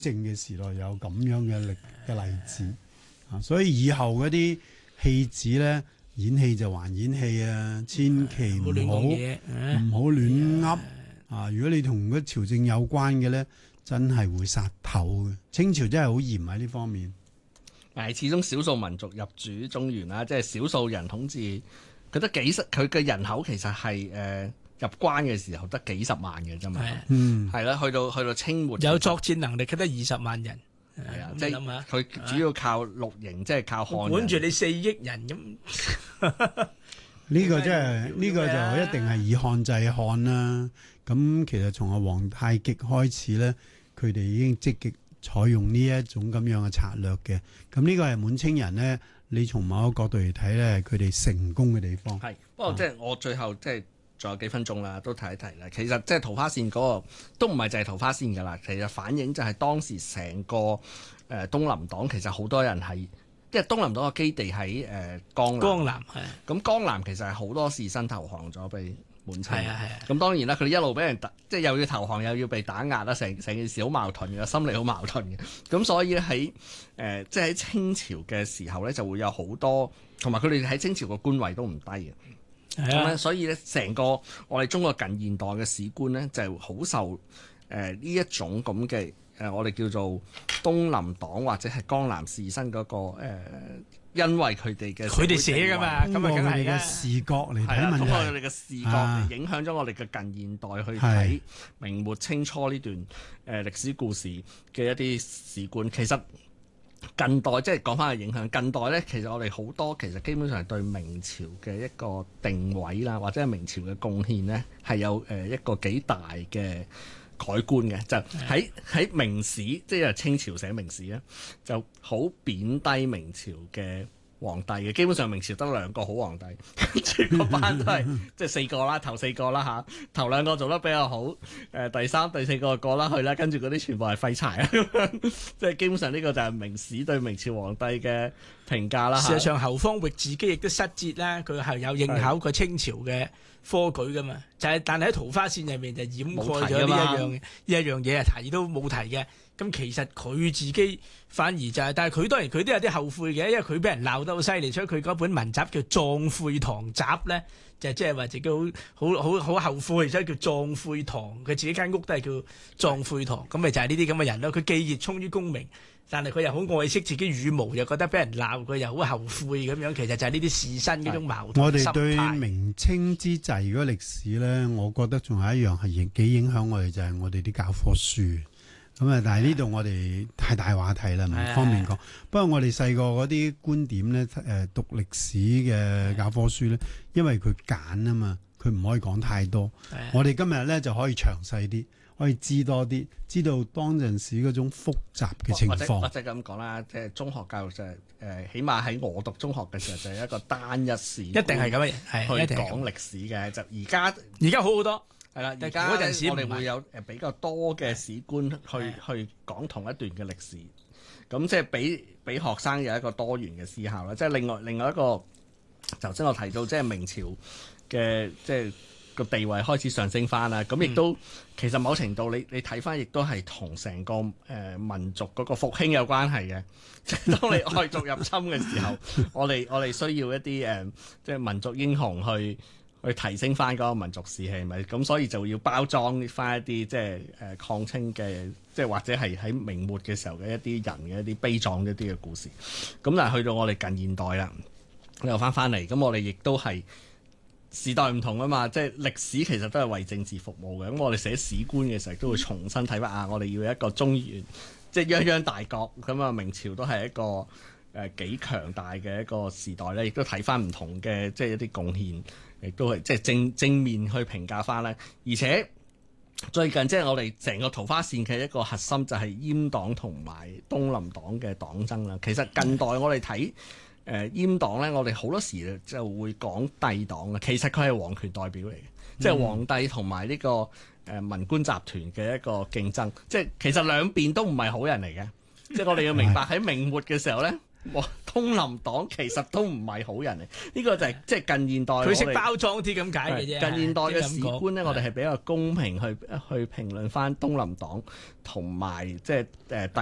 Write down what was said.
正嘅時代有咁樣嘅例子啊，所以以後嗰啲戲子咧演戲就還演戲啊，千祈唔好亂噏啊！如果你同嗰朝政有關嘅咧，真係會殺頭嘅。清朝真係好嚴喺呢方面。 係始終少數民族入主中原啦，即係少數人統治，佢嘅人口其實係入關嘅時候得幾十萬嘅啫嘛。係啦，去到清末有作戰能力，佢得20萬人。 係啊，即係佢主要靠綠營，即係靠漢人管住你4億人咁。 呢個呢個就一定係以漢制漢啦。咁其實從皇太極開始咧，佢哋已經積極採用呢一種咁樣嘅策略嘅。咁呢個係滿清人咧，你從某一個角度嚟睇咧，佢哋成功嘅地方。 係，不過即係我最後即係仲有幾分鐘啦，都提一提啦。其實即係桃花線嗰個都唔係就係桃花線㗎啦，其實反映就係當時成個東林黨其實好多人係，因為東林黨嘅基地喺江南，咁江南其實係好多士紳投降咗俾滿清。咁當然啦，佢哋一路俾人即係又要投降又要被打壓啦，成件事好矛盾嘅，心理好矛盾嘅。咁所以喺即係喺清朝嘅時候咧，就會有好多，同埋佢哋喺清朝個官位都唔低嘅。咁咧，所以咧，成個我哋中國近現代嘅史觀咧，就好受呢一種咁嘅我哋叫做東林黨或者係江南士紳嗰個因為佢哋寫㗎嘛，咁啊梗係嘅視覺嚟睇問題， 通過佢哋嘅視覺嚟影響咗我哋嘅近現代去睇明末清初呢段歷史故事嘅一啲史觀。其實近代即係講翻嘅影響，近代咧其實我哋好多其實基本上係對明朝嘅一個定位啦，或者係明朝嘅貢獻咧係有一個幾大嘅改觀嘅，就喺明史，即係清朝寫明史咧，就好貶低明朝嘅皇帝嘅。基本上明朝得2個好皇帝，跟住個班都係即係4個啦，頭4個啦嚇，頭2個做得比較好，第3、第4個過啦去啦，跟住嗰啲全部係廢柴啊咁樣，即係基本上呢個就係明史對明朝皇帝嘅評價啦。 事實上，侯方域自己亦都失節啦，佢係有應考過清朝嘅科舉噶嘛，就係但係喺桃花線入面就掩蓋咗呢一樣嘢，係提都冇提嘅。咁其實佢自己反而就係，但係佢當然佢都有啲後悔嘅，因為佢俾人鬧得好犀利，所以佢嗰本文集叫《壯悔堂集》咧，就即係話自己好後悔，所以叫壯悔堂。佢自己間屋都係叫壯悔堂，咁咪就係呢啲咁嘅人咯。佢既熱衷於功名，但係佢又好愛惜自己羽毛，又覺得俾人鬧佢又好後悔咁樣。其實就係呢啲士紳嗰種矛盾心態。我哋對明清之際嗰個歷史咧，我覺得仲有一樣係幾影響我哋，就係我哋啲教科書。咁啊！但係呢度我哋太大話題啦，唔方便講。不過我哋細個嗰啲觀點咧，讀歷史嘅教科書咧，因為佢揀啊嘛，佢唔可以講太多。我哋今日咧就可以詳細啲，可以知多啲，知道當陣時嗰種複雜嘅情況。 或者咁講啦，即係中學教育就係起碼喺我讀中學嘅時候就係一個單一史，一定係咁嘅，係去講歷史嘅。就而家好好多。 係啦，而家嗰陣時我哋會有比較多嘅史觀去講同一段嘅歷史，咁即係俾學生有一個多元嘅思考啦。即係另外一個，頭先我提到即係明朝嘅即係個地位開始上升翻啦。咁亦都其實某程度你睇翻，亦都係同成個民族嗰個復興有關係嘅。即係當你外族入侵嘅時候，我哋需要一啲即係民族英雄去提升翻嗰個民族士氣，咪咁所以就要包裝翻一啲即係抗清嘅，即係或者係喺明末嘅時候嘅一啲人嘅一啲悲壯一啲嘅故事。咁但係去到我哋近現代啦，又翻嚟，咁我哋亦都係時代唔同啊嘛，即係歷史其實都係為政治服務嘅。咁我哋寫史觀嘅時候都會重新睇翻我哋要一個中原，即係泱泱大國咁啊。明朝都係一個幾強大嘅一個時代咧，亦都睇翻唔同嘅即係一啲貢獻。亦都係即係正面去評價翻咧，而且最近即係我哋成個桃花線嘅一個核心就係閹黨同埋東林黨嘅黨爭啦。其實近代我哋睇閹黨咧，我哋好多時就會講帝黨嘅，其實佢係皇權代表嚟嘅，即係皇帝同埋呢個文官集團嘅一個競爭。即係其實兩邊都唔係好人嚟嘅，即係我哋要明白喺明末嘅時候咧。 東林黨其實都唔係好人嚟。呢個就係即係近現代佢識包裝啲咁解嘅啫。 近現代嘅史觀咧， 即係咁講我哋係比較公平去評論翻東林黨同埋即係